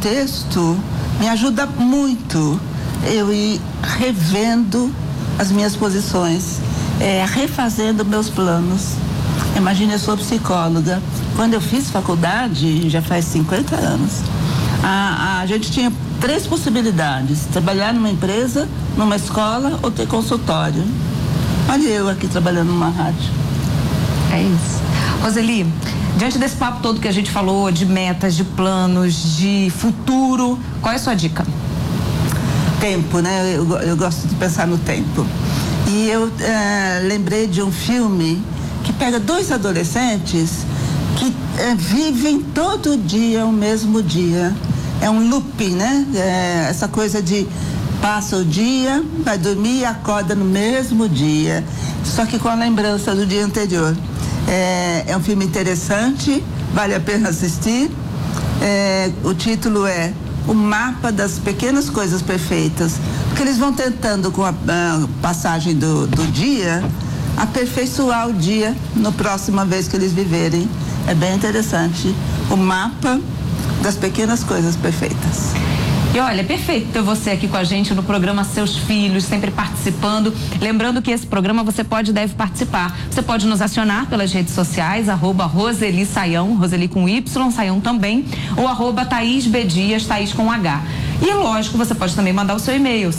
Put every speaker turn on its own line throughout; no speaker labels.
texto me ajuda muito eu ir revendo as minhas posições, refazendo meus planos. Imagina, eu sou psicóloga. Quando eu fiz faculdade, já faz 50 anos, a gente tinha 3 possibilidades: trabalhar numa empresa, numa escola ou ter consultório. Olha eu aqui trabalhando numa rádio.
É isso. Roseli, diante desse papo todo que a gente falou, de metas, de planos, de futuro, qual é a sua dica?
Tempo, né? Eu gosto de pensar no tempo. E eu lembrei de um filme que pega 2 adolescentes que vivem todo dia o mesmo dia. É um looping, né? Essa coisa de passa o dia, vai dormir e acorda no mesmo dia, só que com a lembrança do dia anterior. É um filme interessante, vale a pena assistir. O título é O Mapa das Pequenas Coisas Perfeitas, porque eles vão tentando, com a passagem do dia, aperfeiçoar o dia na próxima vez que eles viverem. É bem interessante. O Mapa das Pequenas Coisas Perfeitas.
E olha, perfeito ter você aqui com a gente no programa Seus Filhos, sempre participando. Lembrando que esse programa você pode e deve participar. Você pode nos acionar pelas redes sociais, @Roseli Saião, Roseli com Y, Saião também, ou @Thaís B. Dias, Thaís com H. E lógico, você pode também mandar o seu e-mail,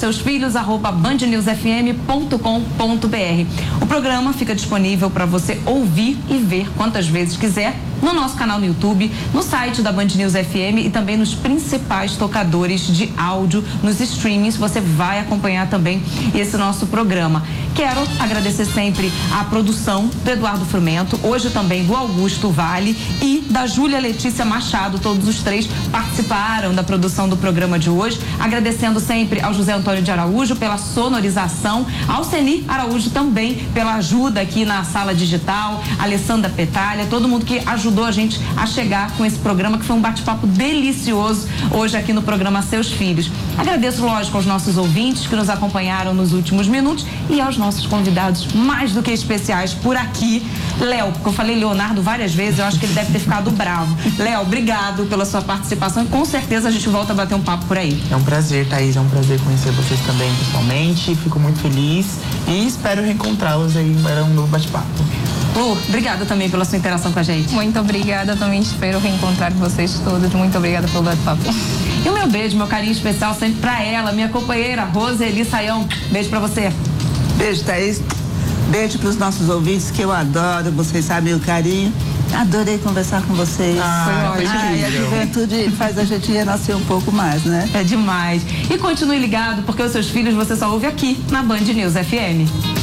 seusfilhos@bandnewsfm.com.br. O programa fica disponível para você ouvir e ver quantas vezes quiser no nosso canal no YouTube, no site da Band News FM e também nos principais tocadores de áudio, nos streamings. Você vai acompanhar também esse nosso programa. Quero agradecer sempre a produção do Eduardo Frumento, hoje também do Augusto Vale e da Júlia Letícia Machado. Todos os 3 participaram da produção do programa de hoje. Agradecendo sempre ao José Antônio de Araújo pela sonorização, ao Ceni Araújo também pela ajuda aqui na sala digital, a Alessandra Petalha, todo mundo que ajudou a gente a chegar com esse programa, que foi um bate-papo delicioso hoje aqui no programa Seus Filhos. Agradeço, lógico, aos nossos ouvintes que nos acompanharam nos últimos minutos e aos nossos convidados mais do que especiais por aqui. Léo, porque eu falei Leonardo várias vezes, eu acho que ele deve ter ficado bravo. Léo, obrigado pela sua participação e com certeza a gente volta a bater um papo por aí.
É um prazer, Thaís, é um prazer conhecer vocês também pessoalmente, fico muito feliz e espero reencontrá-los aí para um novo bate-papo.
Obrigada também pela sua interação com a gente.
Muito obrigada, também espero reencontrar vocês todos. Muito obrigada pelo bate-papo.
E o meu beijo, meu carinho especial sempre pra ela, minha companheira Roseli Saião. Beijo pra você.
Beijo, Thaís. Beijo pros nossos ouvintes, que eu adoro, vocês sabem o carinho. Adorei conversar com vocês.
Foi ótimo.
A juventude faz a gente renascer um pouco mais, né?
É demais. E continue ligado, porque os Seus Filhos você só ouve aqui na Band News FM.